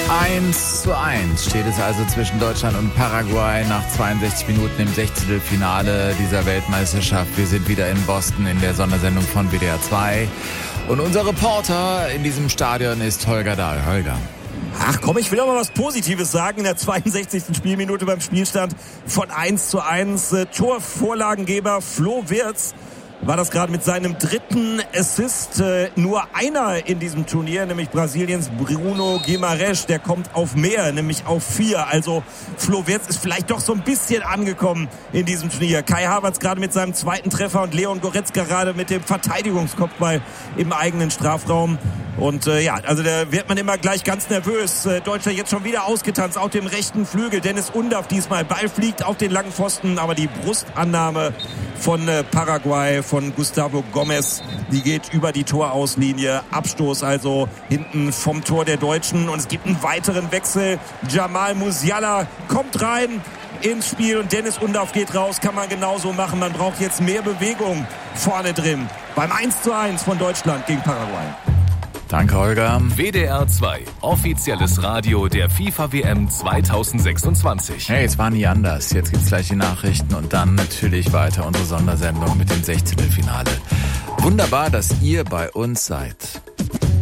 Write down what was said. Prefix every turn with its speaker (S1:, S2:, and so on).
S1: 1:1 steht es also zwischen Deutschland und Paraguay nach 62 Minuten im Sechzehntelfinale dieser Weltmeisterschaft. Wir sind wieder in Boston in der Sondersendung von WDR 2. Und unser Reporter in diesem Stadion ist Holger Dahl. Holger.
S2: Ach komm, ich will auch mal was Positives sagen. In der 62. Spielminute beim Spielstand von 1:1. Torvorlagengeber Flo Wirtz war das gerade mit seinem dritten Assist. Nur einer in diesem Turnier, nämlich Brasiliens Bruno Guimarães, der kommt auf mehr, nämlich auf 4. Also Flo Wirtz ist vielleicht doch so ein bisschen angekommen in diesem Turnier. Kai Havertz gerade mit seinem zweiten Treffer und Leon Goretzka gerade mit dem Verteidigungskopfball im eigenen Strafraum. Und also da wird man immer gleich ganz nervös. Deutschland jetzt schon wieder ausgetanzt auf dem rechten Flügel. Dennis Undaff diesmal. Ball fliegt auf den langen Pfosten, aber die Brustannahme von Paraguay, von Gustavo Gomez, die geht über die Torauslinie. Abstoß also hinten vom Tor der Deutschen. Und es gibt einen weiteren Wechsel. Jamal Musiala kommt rein ins Spiel und Dennis Undaff geht raus. Kann man genauso machen. Man braucht jetzt mehr Bewegung vorne drin. Beim 1:1 von Deutschland gegen Paraguay.
S1: Danke, Holger.
S3: WDR 2, offizielles Radio der FIFA-WM 2026.
S1: Hey, es war nie anders. Jetzt gibt's gleich die Nachrichten und dann natürlich weiter unsere Sondersendung mit dem Sechzehntelfinale. Wunderbar, dass ihr bei uns seid.